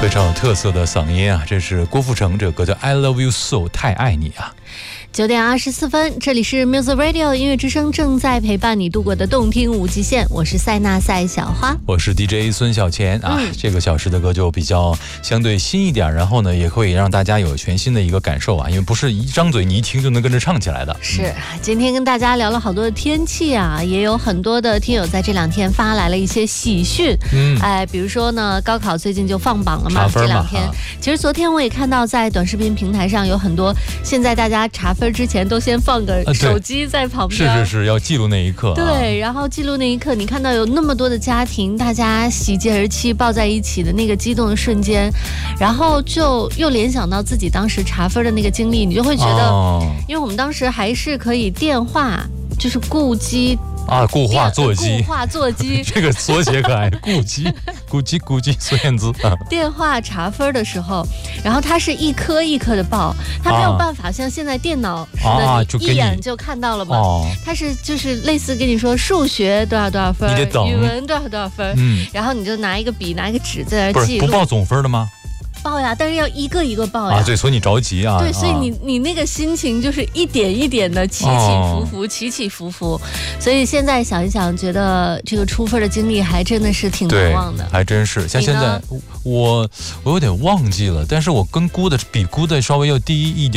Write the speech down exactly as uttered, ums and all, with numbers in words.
非常有特色的嗓音啊，这是郭富城，这个歌叫 I Love You So， 太爱你啊。 九点二十四分，这里是 Music Radio 音乐之声，正在陪伴你度过的动听无极限。我是塞纳赛小花， 我是 D J 孙小钱啊、嗯。这个小时的歌就比较相对新一点，然后呢，也可以让大家有全新的一个感受啊，因为不是一张嘴你一听就能跟着唱起来的。 是，今天跟大家聊了好多的天气啊，也有很多的听友在这两天发来了一些喜讯。嗯，哎，比如说呢，高考最近就放榜了嘛，这两天。其实昨天我也看到在短视频平台上有很多，现在大家查分之前都先放个手机在旁边， 呃、是是是，要记录那一刻、啊。 对，然后记录那一刻，你看到有那么多的家庭，大家喜极而泣，抱在一起的那个激动的瞬间，然后就又联想到自己当时查分的那个经历，你就会觉得，哦、因为我们当时还是可以电话，就是固机。 啊，固话座机， 固话座机， 这个缩写可爱，固机，固机，固机，孙燕姿啊。 电话查分的时候，然后它是一颗一颗的报，它没有办法像现在电脑似的，啊、你一眼就看到了嘛。哦、它是就是类似跟你说数学多少多少分，语文多少多少分，嗯，然后你就拿一个笔，拿一个纸在那记录。 不报总分的吗？ 报呀，但是要一个一个报呀。 啊，对，所以你着急啊。 对，所以你你那个心情就是一点一点的起起伏伏，哦、起起伏伏。所以现在想一想，觉得这个出分的经历还真的是挺难忘的。 还真是，像现在我我有点忘记了，但是我跟估的比估的稍微要低一点。